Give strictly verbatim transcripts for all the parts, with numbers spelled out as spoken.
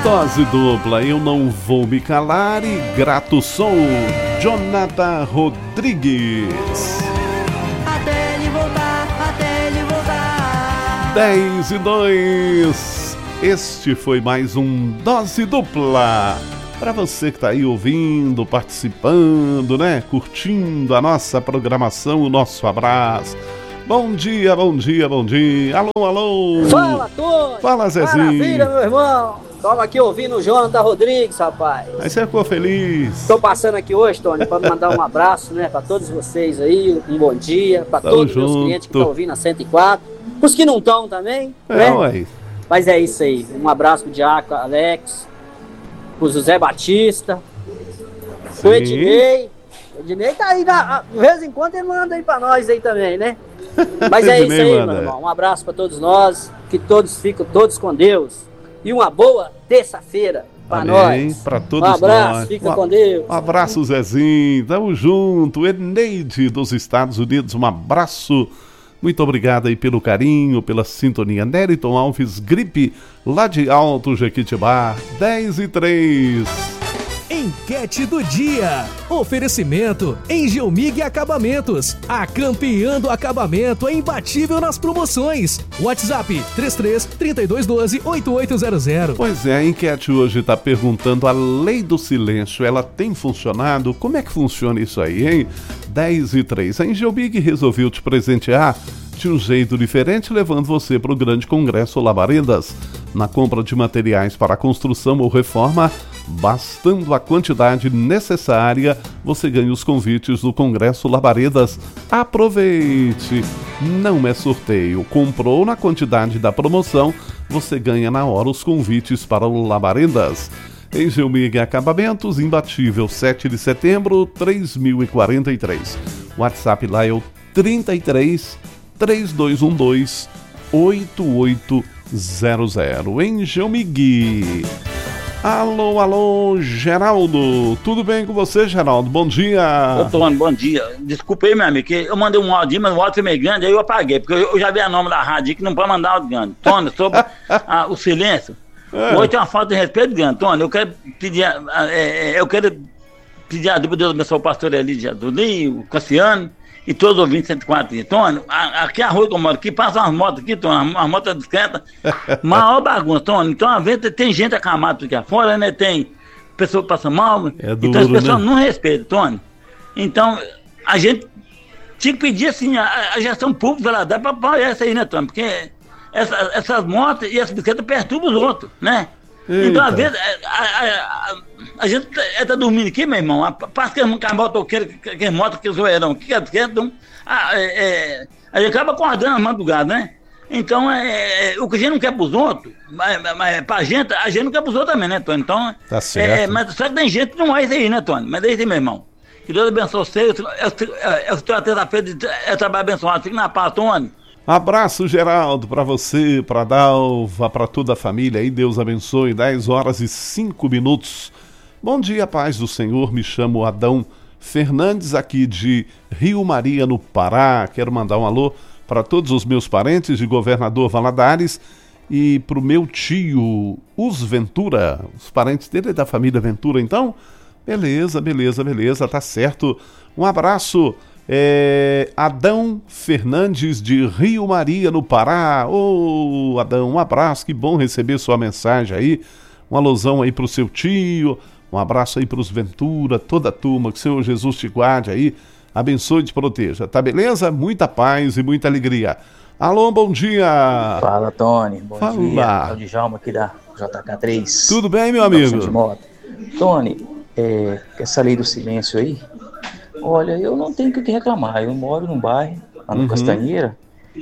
Dose dupla, eu não vou me calar e grato sou, Jonathan Rodrigues. Até ele voltar, até ele voltar. dez e dois. Este foi mais um Dose Dupla. Para você que está aí ouvindo, participando, né? Curtindo a nossa programação, o nosso abraço. Bom dia, bom dia, bom dia. Alô, alô. Fala, Tony. Fala, Zezinho. Maravilha, meu irmão. Toma aqui ouvindo o Jonathan Rodrigues, rapaz. Aí você ficou feliz. Estou passando aqui hoje, Tony, para mandar um abraço, né, para todos vocês aí, um bom dia, para todos os meus clientes que estão ouvindo a cento e quatro, os que não estão também, é, né? Ué. Mas é isso aí. Um abraço pro Diaco Alex, pro José Batista, Sim. pro Ednei. O Ednei tá aí, na, de vez em quando ele manda aí para nós aí também, né? Mas é isso aí, manda. meu irmão. Um abraço para todos nós, que todos ficam todos com Deus. E uma boa terça-feira para nós. Para todos nós. Um abraço, nós. fica um, com Deus. Um abraço, Zezinho. Tamo junto. Edneide dos Estados Unidos, um abraço. Muito obrigado aí pelo carinho, pela sintonia. Nériton Alves Gripe, lá de Alto Jequitibá, dez e três. Enquete do dia. Oferecimento Engelmig Acabamentos. A campeã do acabamento é imbatível nas promoções. WhatsApp três três, três dois um dois, oito oito zero zero. Pois é, a enquete hoje está perguntando: a lei do silêncio, ela tem funcionado? Como é que funciona isso aí, hein? dez e três. A Engelmig resolveu te presentear de um jeito diferente, levando você para o grande congresso Labaredas. Na compra de materiais para construção ou reforma, bastando a quantidade necessária, você ganha os convites do Congresso Labaredas. Aproveite! Não é sorteio. Comprou na quantidade da promoção, você ganha na hora os convites para o Labaredas. Engelmig Acabamentos, imbatível, sete de setembro, três mil e quarenta e três. WhatsApp lá é o trinta e três, três dois um dois, oito oito zero zero. Engelmig. Alô, alô, Geraldo. Tudo bem com você, Geraldo? Bom dia. Ô, Tony, bom dia. Desculpa aí, meu amigo, que eu mandei um áudio, mas o áudio foi meio grande, aí eu apaguei, porque eu já vi a nome da rádio que não pode mandar áudio grande. Tony, sobre a, o silêncio, é. Hoje tem uma falta de respeito grande. Tony, eu quero pedir, é, eu quero pedir a Deus abençoe o pastor Elidio Aduli, o Cassiano, e todos os ouvintes cento e quatro. Tony, aqui a rua que eu moro, aqui passa umas motos aqui, Tony, umas motos discretas, maior bagunça, Tony. Então, às vezes, tem gente acamada aqui afora, né? Tem pessoa que passa mal, é duro, então as pessoas né? não respeitam, Tony. Então, a gente tinha que pedir, assim, a, a gestão pública, ela dá pra apoiar isso aí, né, Tony? Porque essa, essas motos e as bicicletas perturbam os outros, né? Eita. Então, às vezes, a, a, a, a gente tá dormindo aqui, meu irmão, passa que as motoqueiras, que as motos que zoeirão, que é então, a, é, a gente acaba acordando às madrugadas, né? Então, é, é, o que a gente não quer pros outros, mas, mas pra gente, a gente não quer pros outros também, né, Tony? Então, tá certo. É, mas só que tem gente que não é isso aí, né, Tony? Mas é isso aí, meu irmão. Que Deus abençoe você, eu estou até na feira de é, trabalho abençoado, fique na paz, Tony. Abraço, Geraldo, para você, para Dalva, para toda a família aí, Deus abençoe. Dez horas e cinco minutos. Bom dia, paz do Senhor, me chamo Adão Fernandes, aqui de Rio Maria, no Pará. Quero mandar um alô para todos os meus parentes de Governador Valadares e para o meu tio, Us Ventura, os parentes dele é da família Ventura, então? Beleza, beleza, beleza, tá certo. Um abraço. É, Adão Fernandes de Rio Maria, no Pará. Ô, Adão, um abraço, que bom receber sua mensagem aí. Um alusão aí pro seu tio, um abraço aí pros Ventura, toda a turma, que o Senhor Jesus te guarde aí, abençoe e te proteja, tá beleza? Muita paz e muita alegria. Alô, bom dia. Fala, Tony, bom Fala. dia. É o Djalma aqui da J K três. Tudo bem, meu amigo? Tony, é, essa lei do silêncio aí, olha, eu não tenho o que reclamar. Eu moro num bairro, lá no uhum. Castanheira.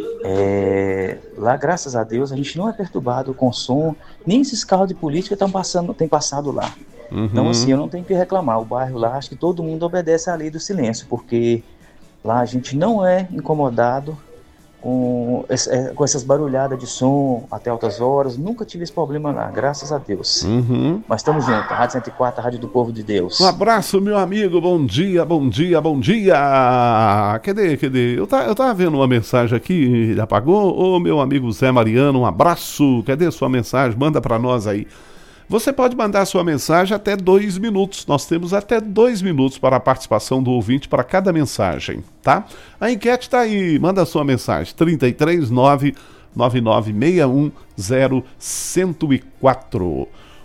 É, lá, graças a Deus, a gente não é perturbado com som. Nem esses carros de política estão passando, tem passado lá. Uhum. Então, assim, eu não tenho o que reclamar. O bairro lá, acho que todo mundo obedece à lei do silêncio, porque lá a gente não é incomodado com, com essas barulhadas de som até altas horas. Nunca tive esse problema lá, graças a Deus. Uhum. Mas estamos juntos, a Rádio cento e quatro, a Rádio do Povo de Deus. Um abraço, meu amigo, bom dia, bom dia, bom dia. Cadê, cadê? Eu, tá, eu tava vendo uma mensagem aqui, ele apagou? Ô, meu amigo Zé Mariano, um abraço. Cadê sua mensagem? Manda pra nós aí. Você pode mandar sua mensagem até dois minutos. Nós temos até dois minutos para a participação do ouvinte para cada mensagem, tá? A enquete está aí. Manda sua mensagem. trinta e três, nove nove nove seis um zero, um zero quatro.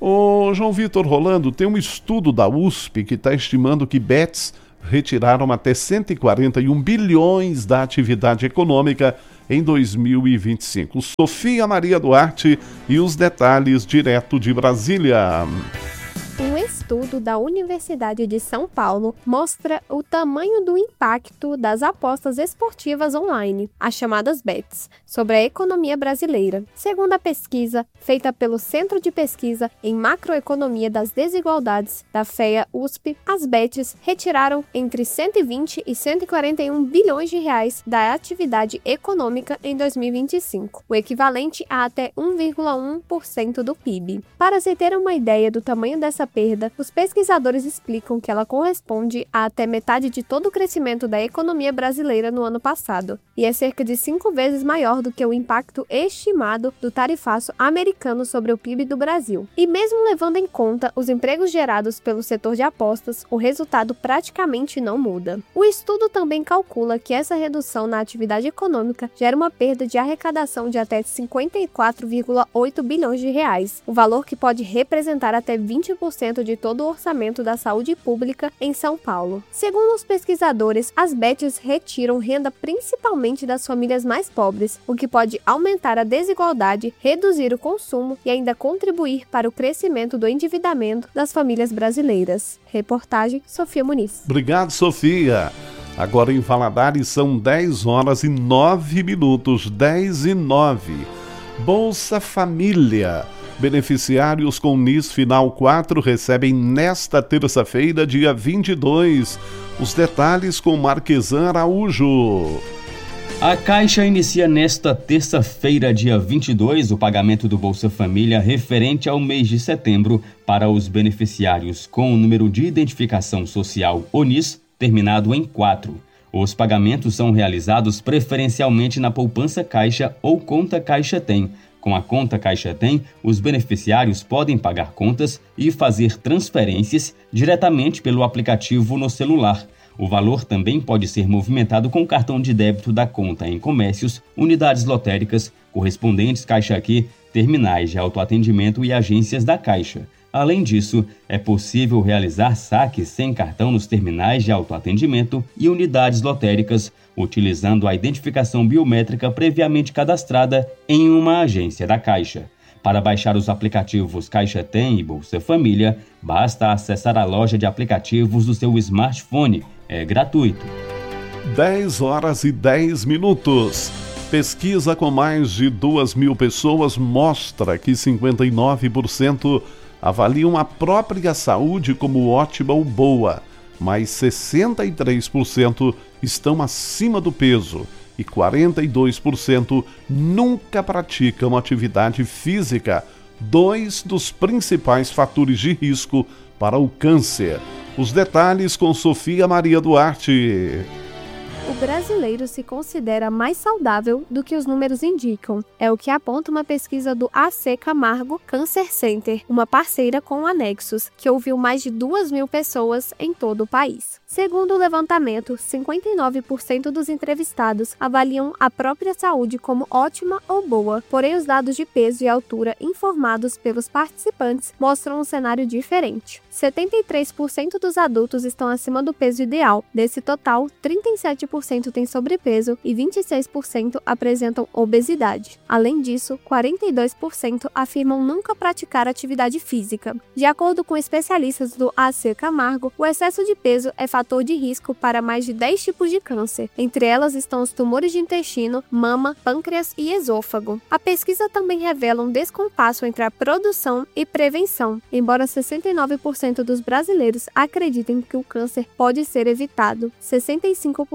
Ô, João Vitor Rolando, tem um estudo da U S P que está estimando que bets retiraram até cento e quarenta e um bilhões da atividade econômica em dois mil e vinte e cinco. Sofia Maria Duarte e os detalhes direto de Brasília. Um estudo da Universidade de São Paulo mostra o tamanho do impacto das apostas esportivas online, as chamadas bets, sobre a economia brasileira. Segundo a pesquisa feita pelo Centro de Pesquisa em Macroeconomia das Desigualdades da F E A U S P, as bets retiraram entre cento e vinte e cento e quarenta e um bilhões de reais da atividade econômica em dois mil e vinte e cinco, o equivalente a até um vírgula um por cento do P I B. Para se ter uma ideia do tamanho dessa perda, os pesquisadores explicam que ela corresponde a até metade de todo o crescimento da economia brasileira no ano passado, e é cerca de cinco vezes maior do que o impacto estimado do tarifaço americano sobre o P I B do Brasil. E mesmo levando em conta os empregos gerados pelo setor de apostas, o resultado praticamente não muda. O estudo também calcula que essa redução na atividade econômica gera uma perda de arrecadação de até cinquenta e quatro vírgula oito bilhões de reais, o valor que pode representar até vinte por cento de todo o orçamento da saúde pública em São Paulo. Segundo os pesquisadores, as bets retiram renda principalmente das famílias mais pobres, o que pode aumentar a desigualdade, reduzir o consumo e ainda contribuir para o crescimento do endividamento das famílias brasileiras. Reportagem Sofia Muniz. Obrigado, Sofia. Agora em Valadares são dez horas e nove minutos, dez e nove. Bolsa Família. Beneficiários com N I S Final quatro recebem nesta terça-feira, dia vinte e dois. Os detalhes com Marquesan Araújo. A Caixa inicia nesta terça-feira, dia vinte e dois, o pagamento do Bolsa Família referente ao mês de setembro para os beneficiários com o número de identificação social O N I S terminado em quatro. Os pagamentos são realizados preferencialmente na poupança Caixa ou conta Caixa Tem. Com a conta Caixa Tem, os beneficiários podem pagar contas e fazer transferências diretamente pelo aplicativo no celular. O valor também pode ser movimentado com o cartão de débito da conta em comércios, unidades lotéricas, correspondentes Caixa Aqui, terminais de autoatendimento e agências da Caixa. Além disso, é possível realizar saques sem cartão nos terminais de autoatendimento e unidades lotéricas, utilizando a identificação biométrica previamente cadastrada em uma agência da Caixa. Para baixar os aplicativos Caixa Tem e Bolsa Família, basta acessar a loja de aplicativos do seu smartphone. É gratuito. dez horas e dez minutos. Pesquisa com mais de duas mil pessoas mostra que cinquenta e nove por cento avaliam a própria saúde como ótima ou boa, mas sessenta e três por cento estão acima do peso e quarenta e dois por cento nunca praticam atividade física, dois dos principais fatores de risco para o câncer. Os detalhes com Sofia Maria Duarte. O brasileiro se considera mais saudável do que os números indicam. É o que aponta uma pesquisa do A C Camargo Cancer Center, uma parceira com Anexos, que ouviu mais de duas mil pessoas em todo o país. Segundo o levantamento, cinquenta e nove por cento dos entrevistados avaliam a própria saúde como ótima ou boa, porém os dados de peso e altura informados pelos participantes mostram um cenário diferente. setenta e três por cento dos adultos estão acima do peso ideal. Desse total, trinta e sete por cento têm sobrepeso e vinte e seis por cento apresentam obesidade. Além disso, quarenta e dois por cento afirmam nunca praticar atividade física. De acordo com especialistas do A C Camargo, o excesso de peso é fator de risco para mais de dez tipos de câncer. Entre elas estão os tumores de intestino, mama, pâncreas e esôfago. A pesquisa também revela um descompasso entre a produção e prevenção, embora sessenta e nove por cento dos brasileiros acreditem que o câncer pode ser evitado. sessenta e cinco por cento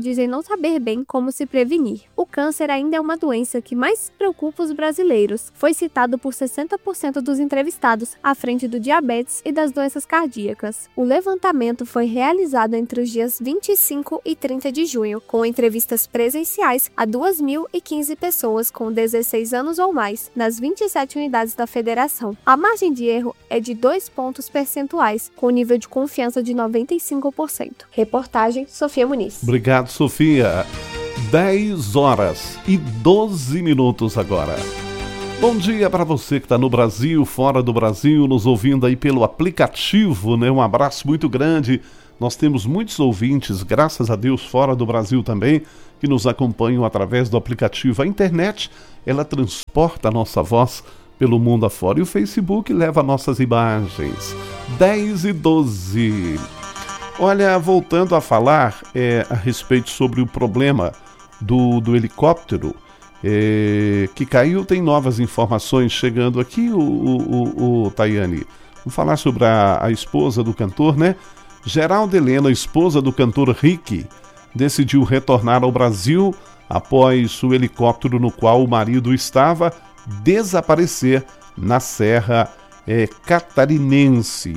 dizem não saber bem como se prevenir. O câncer ainda é uma doença que mais preocupa os brasileiros. Foi citado por sessenta por cento dos entrevistados, à frente do diabetes e das doenças cardíacas. O levantamento foi realizado entre os dias vinte e cinco e trinta de junho, com entrevistas presenciais a duas mil e quinze pessoas com dezesseis anos ou mais, nas vinte e sete unidades da federação. A margem de erro é de dois pontos percentuais, com nível de confiança de noventa e cinco por cento. Reportagem Sofia Muniz. Obrigado, Sofia. dez horas e doze minutos agora. Bom dia para você que está no Brasil, fora do Brasil, nos ouvindo aí pelo aplicativo, né? Um abraço muito grande. Nós temos muitos ouvintes, graças a Deus, fora do Brasil também, que nos acompanham através do aplicativo. A internet, ela transporta a nossa voz pelo mundo afora e o Facebook leva nossas imagens. dez e doze. Olha, voltando a falar é, a respeito sobre o problema do, do helicóptero é, que caiu, tem novas informações chegando aqui, o, o, o, o Tayane. Vamos falar sobre a, a esposa do cantor, né? Geralda Helena, esposa do cantor Rick, decidiu retornar ao Brasil após o helicóptero no qual o marido estava desaparecer na Serra é, Catarinense.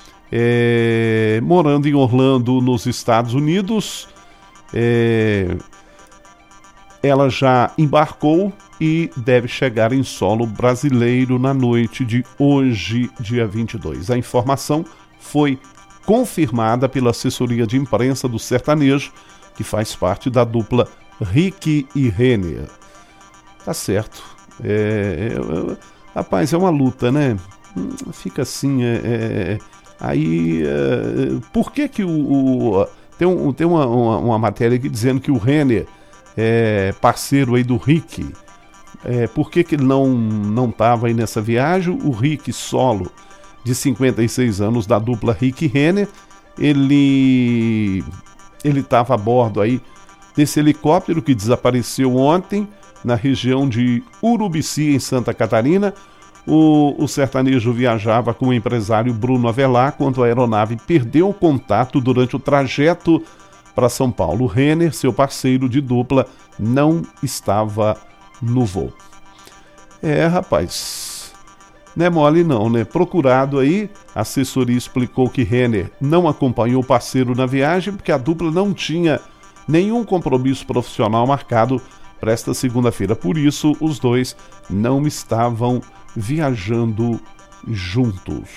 É, morando em Orlando, nos Estados Unidos, é, ela já embarcou e deve chegar em solo brasileiro na noite de hoje, dia vinte e dois. A informação foi confirmada pela assessoria de imprensa do sertanejo, que faz parte da dupla Rick e Renner. Tá certo. É, é, é, rapaz, é uma luta, né? Fica assim, é, é, aí, é, por que que o... o tem um, tem uma, uma, uma matéria aqui dizendo que o Renner é parceiro aí do Rick. É, por que que ele não não estava aí nessa viagem? O Rick solo, de cinquenta e seis anos, da dupla Rick e Renner, ele ele estava a bordo aí desse helicóptero que desapareceu ontem na região de Urubici, em Santa Catarina. O, o sertanejo viajava com o empresário Bruno Avelar quando a aeronave perdeu o contato durante o trajeto para São Paulo. O Renner, seu parceiro de dupla, não estava no voo. É, rapaz, não é mole não, né? Procurado aí, a assessoria explicou que Renner não acompanhou o parceiro na viagem porque a dupla não tinha nenhum compromisso profissional marcado para esta segunda-feira. Por isso, os dois não estavam viajando juntos.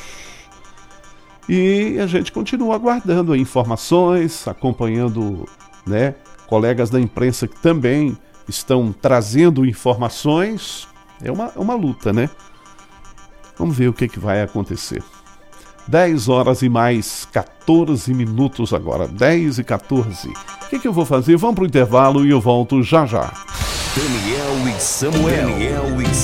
E a gente continua aguardando informações, acompanhando, né, colegas da imprensa que também estão trazendo informações. É uma, uma luta, né? Vamos ver o que, que vai acontecer. dez horas e mais quatorze minutos agora. dez e quatorze. O que, que eu vou fazer? Vamos para o intervalo e eu volto já já. Daniel e Samuel. Daniel e